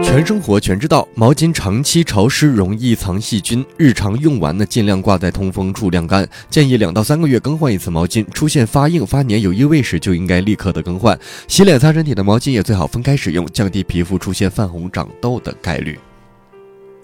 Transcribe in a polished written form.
全生活全知道，毛巾长期潮湿容易藏细菌，日常用完呢尽量挂在通风处晾干。建议2到3个月更换一次毛巾，出现发硬、发黏、有异味时就应该立刻的更换。洗脸擦身体的毛巾也最好分开使用，降低皮肤出现泛红、长痘的概率。